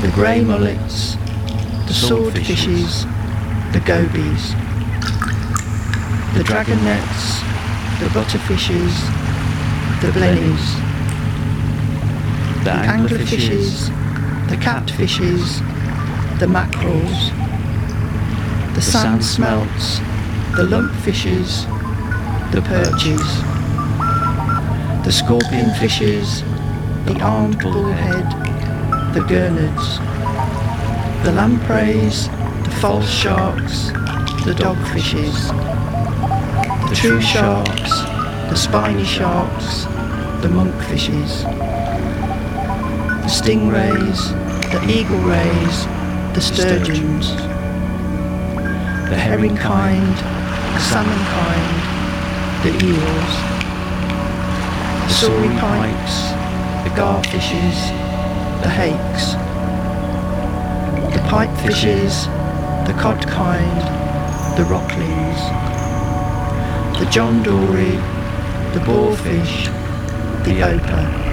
the grey mullets, the swordfishes, the gobies, the dragonets, the butterfishes, the blennies, the anglerfishes, the catfishes, the mackerels, the sand smelts, the lumpfishes, the perches, the scorpion fishes, the armed bullhead, the gurnards, the lampreys, the false sharks, the dogfishes, the true sharks, the spiny sharks, the monkfishes, the stingrays, the eagle rays, the sturgeons, the herring kind, the salmon kind, the eels, the saury pikes, the garfishes, the hakes, the pipefishes, the cod kind, the rocklings, the John Dory, the boarfish, the ochre,